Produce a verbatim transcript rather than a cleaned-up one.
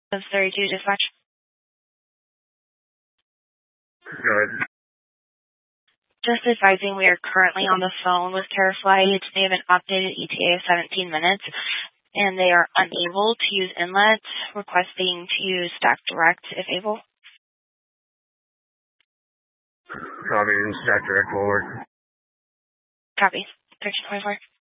Of thirty-two dispatch. Good. Just advising we are currently on the phone with CareFlight. They have an updated E T A of seventeen minutes, and they are unable to use inlets, requesting to use Stack Direct if able. Copy, Stack Direct will work. Copy. thirteen twenty-four.